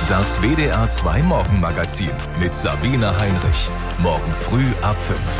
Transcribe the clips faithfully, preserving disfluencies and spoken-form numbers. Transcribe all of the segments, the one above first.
Das W D R zwei Morgenmagazin mit Sabine Heinrich. Morgen früh ab fünf.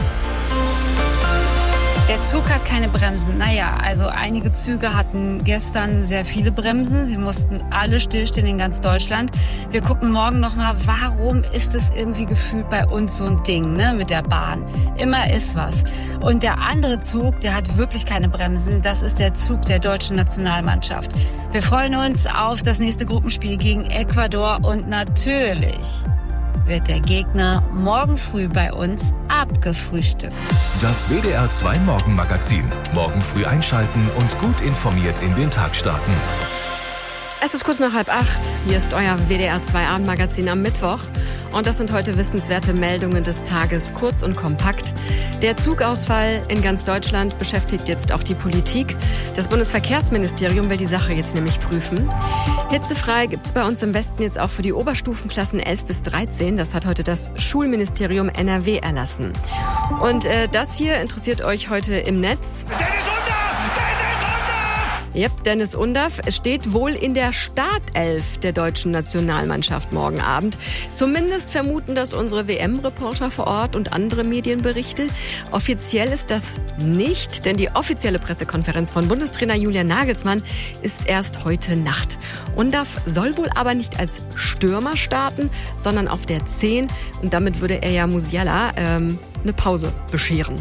Der Zug hat keine Bremsen. Naja, also einige Züge hatten gestern sehr viele Bremsen. Sie mussten alle stillstehen in ganz Deutschland. Wir gucken morgen nochmal, warum ist es irgendwie gefühlt bei uns so ein Ding, ne, mit der Bahn. Immer ist was. Und der andere Zug, der hat wirklich keine Bremsen. Das ist der Zug der deutschen Nationalmannschaft. Wir freuen uns auf das nächste Gruppenspiel gegen Ecuador und natürlich wird der Gegner morgen früh bei uns abgefrühstückt. Das W D R zwei Morgenmagazin. Morgen früh einschalten und gut informiert in den Tag starten. Es ist kurz nach halb acht. Hier ist euer W D R zwei Abendmagazin am Mittwoch. Und das sind heute wissenswerte Meldungen des Tages, kurz und kompakt. Der Zugausfall in ganz Deutschland beschäftigt jetzt auch die Politik. Das Bundesverkehrsministerium will die Sache jetzt nämlich prüfen. Hitzefrei gibt's bei uns im Westen jetzt auch für die Oberstufenklassen elf bis dreizehn. Das hat heute das Schulministerium N R W erlassen. Und äh, das hier interessiert euch heute im Netz. Dennis Undaff! Dennis Undaff! Yep, Dennis Undaff steht wohl in der Startelf der deutschen Nationalmannschaft morgen Abend. Zumindest vermuten das unsere W M-Reporter vor Ort und andere Medienberichte. Offiziell ist das nicht, denn die offizielle Pressekonferenz von Bundestrainer Julian Nagelsmann ist erst heute Nacht. Undaff soll wohl aber nicht als Stürmer starten, sondern auf der zehn. Und damit würde er ja Musiala ähm, eine Pause bescheren.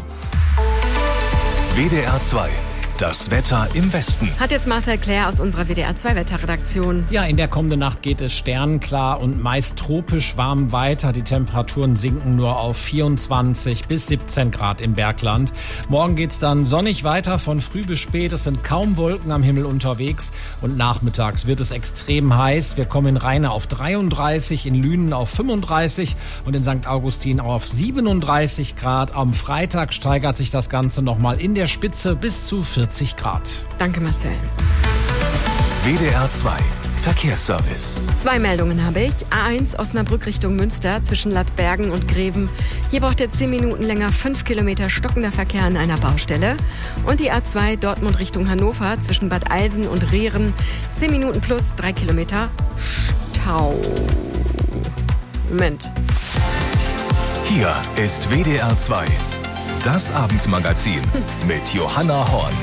W D R zwei. Das Wetter im Westen. Hat jetzt Marcel Claire aus unserer W D R zwei Wetterredaktion. Ja, in der kommenden Nacht geht es sternklar und meist tropisch warm weiter. Die Temperaturen sinken nur auf vierundzwanzig bis siebzehn Grad im Bergland. Morgen geht's dann sonnig weiter von früh bis spät. Es sind kaum Wolken am Himmel unterwegs und nachmittags wird es extrem heiß. Wir kommen in Rheine auf dreiunddreißig, in Lünen auf fünfunddreißig und in Sankt Augustin auf siebenunddreißig Grad. Am Freitag steigert sich das Ganze nochmal in der Spitze bis zu vierzig Grad. Danke, Marcel. W D R zwei Verkehrsservice. Zwei Meldungen habe ich. A eins Osnabrück Richtung Münster zwischen Lattbergen und Greven. Hier braucht ihr zehn Minuten länger, fünf Kilometer stockender Verkehr an einer Baustelle. Und die A zwei Dortmund Richtung Hannover zwischen Bad Eilsen und Rehren. zehn Minuten plus drei Kilometer Stau. Moment. Hier ist W D R zwei. Das Abendmagazin mit Johanna Horn.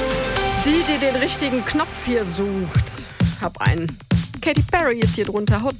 Die, die den richtigen Knopf hier sucht. Hab einen. Katy Perry ist hier drunter. Haut